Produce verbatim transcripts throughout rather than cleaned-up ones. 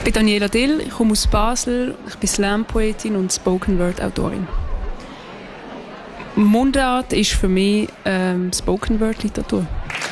Ich bin Daniela Dill, ich komme aus Basel, ich bin Slam-Poetin und Spoken-Word-Autorin. Mundart ist für mich ähm, Spoken-Word-Literatur.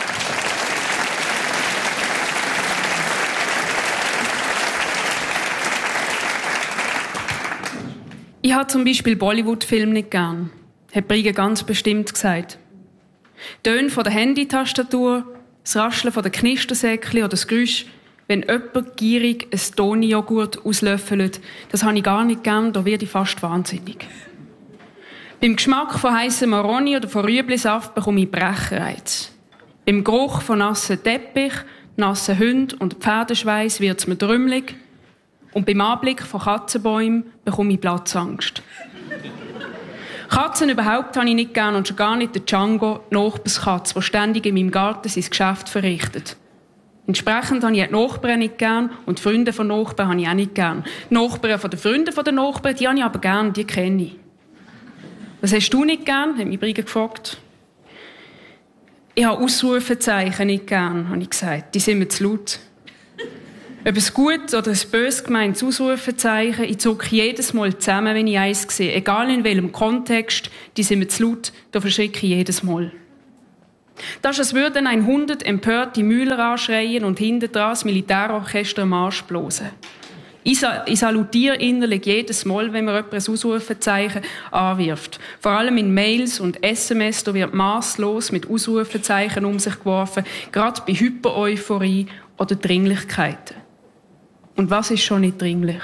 Ich habe zum Beispiel Bollywood-Filme nicht gern, hat Brige ganz bestimmt gesagt. Töne von der Handytastatur, das Rascheln von der Knistersäckchen oder das Geräusch, wenn jemand gierig ein Toni-Joghurt auslöffelt, das habe ich gar nicht gern, da werde ich fast wahnsinnig. Beim Geschmack von heißem Maroni oder von Rüeblisaft bekomme ich Brechreiz. Beim Geruch von nassen Teppich, nassen Hunden und Pferdeschweiß wird es mir trümmelig. Und beim Anblick von Katzenbäumen bekomme ich Platzangst. Katzen überhaupt habe ich nicht gern und schon gar nicht den Django, die Nachbarskatze, die ständig in meinem Garten sein Geschäft verrichtet. Entsprechend habe ich die Nachbarn nicht gern und die Freunde von Nachbarn habe ich auch nicht gern. Die Nachbarn von den Freunden von den Nachbarn, die habe ich aber gern, die kenne ich. Was hast du nicht gern? Hat mich Brige gefragt. Ich habe Ausrufezeichen nicht gern, habe ich gesagt. Die sind mir zu laut. Ob es gut oder ein bös gemeintes Ausrufezeichen, ich zucke jedes Mal zusammen, wenn ich eins sehe. Egal in welchem Kontext, die sind mir zu laut, da verschrecke ich jedes Mal. Das ist, als würden ein Hundert empörte Mühler anschreien und hinter dran das Militärorchester am Arsch blosen. Ich, sa- ich salutiere innerlich jedes Mal, wenn mir jemand ein Ausrufezeichen anwirft. Vor allem in Mails und S M S, da wird masslos mit Ausrufezeichen um sich geworfen, gerade bei Hyper-Euphorie oder Dringlichkeiten. Und was ist schon nicht dringlich?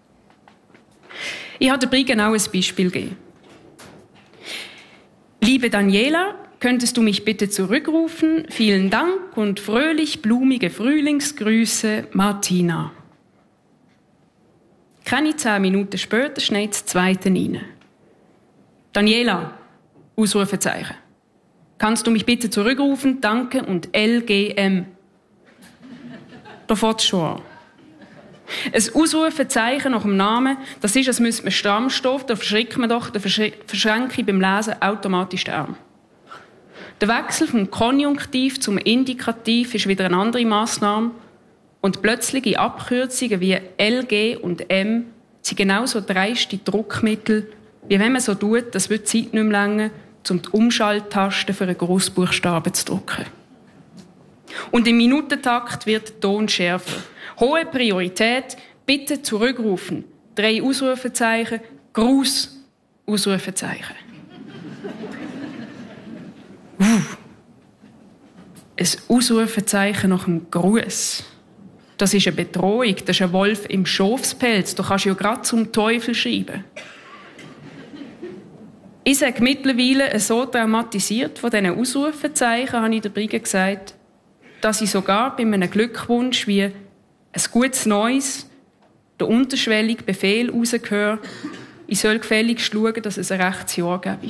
Ich habe der Brige auch ein Beispiel gegeben. Liebe Daniela, könntest du mich bitte zurückrufen? Vielen Dank und fröhlich blumige Frühlingsgrüße, Martina. Keine zehn Minuten später schneit das Zweite rein. Daniela, Ausrufezeichen. Kannst du mich bitte zurückrufen? Danke und L G M. Da fängt es schon an. Ein Ausrufezeichen nach dem Namen, das ist, als müsste man stramm stehen, da verschreckt man doch, da verschränke ich beim Lesen automatisch den Arm. Der Wechsel vom Konjunktiv zum Indikativ ist wieder eine andere Massnahme und plötzliche Abkürzungen wie L G und M sind genauso dreiste Druckmittel, wie wenn man so tut, das wird die Zeit nicht mehr länger, um die Umschalttaste für einen Grossbuchstaben zu drücken. Und im Minutentakt wird der Ton schärfer. Hohe Priorität, bitte zurückrufen. Drei Ausrufezeichen, Gruß, Ausrufezeichen. Uh. Ein Ausrufezeichen nach einem Gruß. Das ist eine Bedrohung, das ist ein Wolf im Schafspelz. Du kannst ja gerade zum Teufel schreiben. Ich sage mittlerweile so traumatisiert von diesen Ausrufezeichen, habe ich der Brige gesagt, dass ich sogar bei einem Glückwunsch wie ein gutes Neues, der unterschwellige Befehl rausgehört, ich soll gefälligst schauen, dass es ein rechtes Jahr gebe.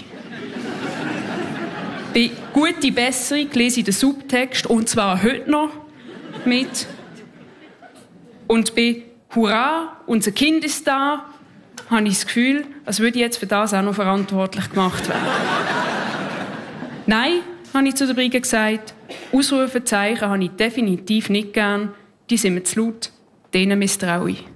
Bei «Gute Besserung» lese ich den Subtext, und zwar heute noch, mit. Und bei «Hurra, unser Kind ist da», habe ich das Gefühl, als würde ich jetzt für das auch noch verantwortlich gemacht werden. Nein, habe ich zu der Brige gesagt, Ausrufezeichen habe ich definitiv nicht gern. Die sind mir zu laut, denen misstraue ich.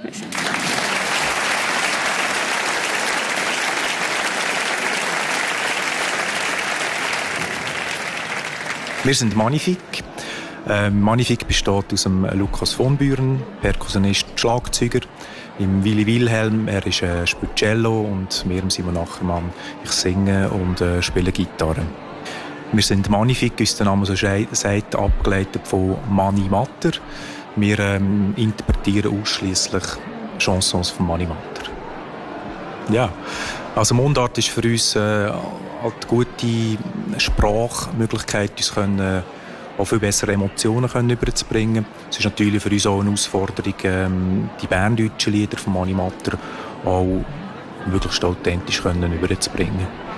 Wir sind Magnifik. Äh, Magnifik besteht aus dem Lukas von Büren, Perkussionist, Schlagzeuger, im Willi Wilhelm, er ist äh, spielt Cello, und mir, Simon Ackermann, ich singe und äh, spiele Gitarre. Wir sind Magnifik, ist der Name so sagt, abgeleitet von Mani Matter. Wir ähm, interpretieren ausschließlich Chansons von Mani Matter. Ja, also Mundart ist für uns äh, eine gute Sprachmöglichkeit, uns können, äh, auch viel bessere Emotionen können überzubringen. Es ist natürlich für uns auch eine Herausforderung, ähm, die berndeutschen Lieder von Mani Matter auch möglichst authentisch können überzubringen.